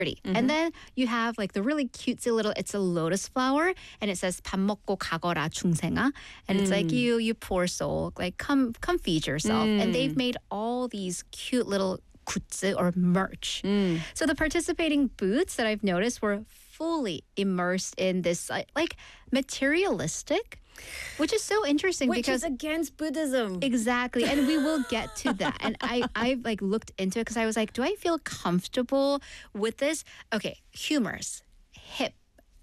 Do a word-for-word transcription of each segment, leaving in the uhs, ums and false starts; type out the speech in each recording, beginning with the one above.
Mm-hmm. And then you have like the really cutesy little, it's a lotus flower and it says 밥 먹고 가거라 중생아. And it's like, you, you poor soul, like come, come feed yourself. Mm. And they've made all these cute little 굿즈 or merch. Mm. So the participating booths that I've noticed were fully immersed in this uh, like materialistic, which is so interesting Which because is against Buddhism. exactly, and we will get to that. And I I like looked into it because I was like, do I feel comfortable with this? Okay, humorous, hip,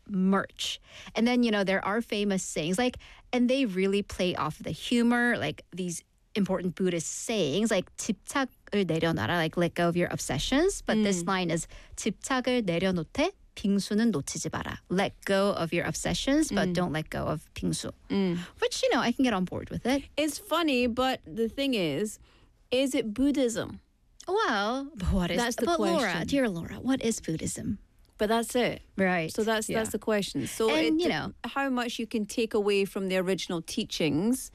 merch, and then you know there are famous sayings like, and they really play off the humor, like these important Buddhist sayings like 집착을 내려놔라, like let go of your obsessions. But this line is 집착을 내려놓되 빙수는 놓치지 마라. Let go of your obsessions, but don't let go of 빙수. Mm. Which, you know, I can get on board with it. It's funny, but the thing is, is it Buddhism? Well, but what is That's the but Laura, question. dear Laura, what is Buddhism? But that's it. Right. So that's Yeah. that's the question. So And, it, you know- how much you can take away from the original teachings.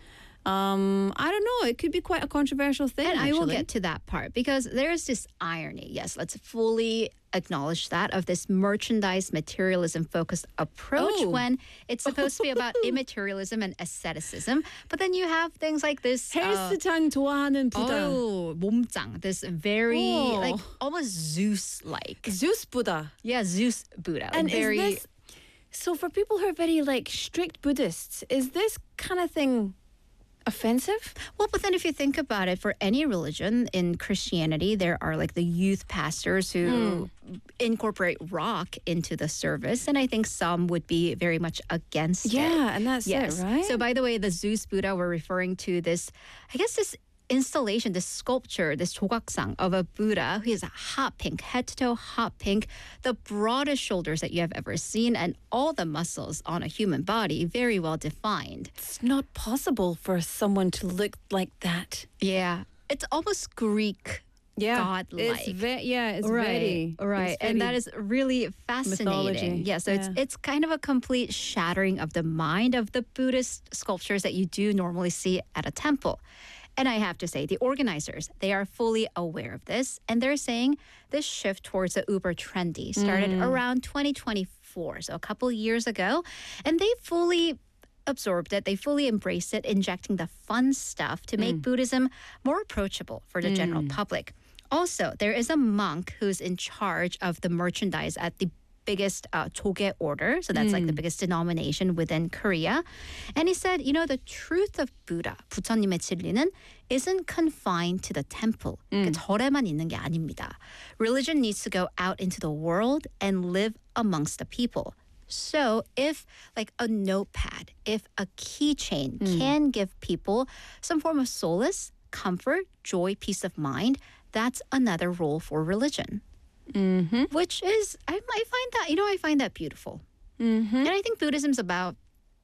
Um, I don't know. It could be quite a controversial thing. And I will actually. get to that part because there's this irony. Yes, let's fully acknowledge that of this merchandise materialism focused approach Oh. when it's supposed to be about immaterialism and asceticism. But then you have things like this. uh, 헬스장 좋아하는 부다. oh, 몸짱. This very Oh. like almost Zeus-like. Zeus Buddha. Yeah, Zeus Buddha. And very is this so for people who are very like strict Buddhists? Is this kind of thing offensive? Well, but then if you think about it, for any religion in Christianity, there are like the youth pastors who incorporate rock into the service. And I think some would be very much against it. Yeah, and that's Yes. it, right? So by the way, the Zeus Buddha, we're referring to this, I guess this installation, this sculpture, this 조각상 of a Buddha who is hot pink, head to toe hot pink, the broadest shoulders that you have ever seen, and all the muscles on a human body very well defined. It's not possible for someone to look like that. Yeah. It's almost Greek. godlike. It's ve- yeah, it's right, very right, it's and very that is really fascinating. mythology. Yeah, so it's Yeah. it's kind of a complete shattering of the mind of the Buddhist sculptures that you do normally see at a temple. And I have to say, the organizers, they are fully aware of this, and they're saying this shift towards the uber trendy started around twenty twenty-four, so a couple years ago, and they fully absorbed it. They fully embraced it, injecting the fun stuff to make Buddhism more approachable for the general public. Also, there is a monk who's in charge of the merchandise at the biggest uh, 조개 order. So that's like the biggest denomination within Korea. And he said, you know, the truth of Buddha, 부처님의 진리는 isn't confined to the temple. 그 절에만 있는 게 아닙니다. Religion needs to go out into the world and live amongst the people. So if like a notepad, if a keychain can give people some form of solace, comfort, joy, peace of mind, that's another role for religion. Mm-hmm. Which is, I, I find that, you know, I find that beautiful. Mm-hmm. And I think Buddhism's about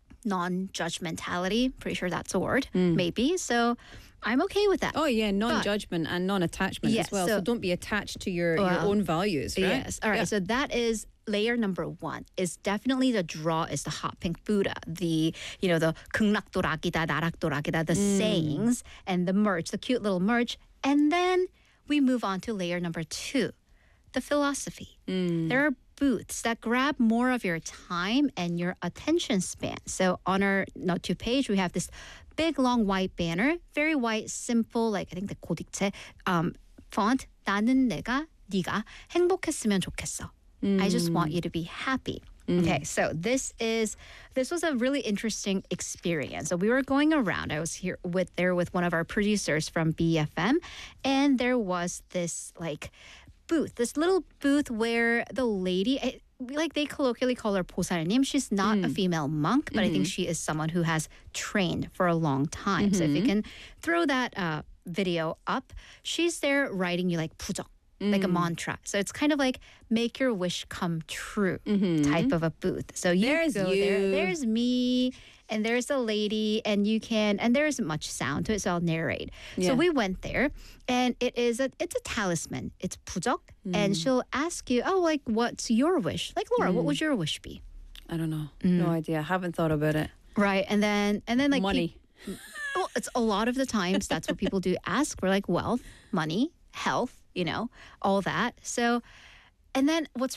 non-judgmentality. Pretty sure that's a word, maybe. So I'm okay with that. Oh yeah, non-judgment and non-attachment Yes, as well. So, so- don't be attached to your, your Well, own values, right? Yes. All right. Yeah. So that is layer number one. Is definitely the draw is the hot pink Buddha, the you know the 극락도락이다, 나락도락이다, the sayings and the merch, the cute little merch, and then we move on to layer number two, the philosophy. There are booths that grab more of your time and your attention span. So on our note two page, we have this big long white banner, very white, simple, like I think the 고딕체 um, font. 나는 내가 네가 행복했으면 좋겠어. I just want you to be happy. Okay, so this is this was a really interesting experience. So we were going around. I was here with there with one of our producers from B F M, and there was this like booth, this little booth where the lady, I- like they colloquially call her 보살님. She's not a female monk, but I think she is someone who has trained for a long time. So if you can throw that uh, video up, she's there writing you like 부적. Like a mantra. So it's kind of like make your wish come true type of a booth. So you There's go there. you. There's me and there's a lady and you can and there isn't much sound to it, so I'll narrate. Yeah. So we went there and it is a it's a talisman. It's 부적 and she'll ask you, oh, like what's your wish? Like Laura, what would your wish be? I don't know. No idea. I haven't thought about it. Right. And then and then like Money. peop- well, it's a lot of the times that's what people do ask for, like wealth, money, health, you know, all that. So, and then what's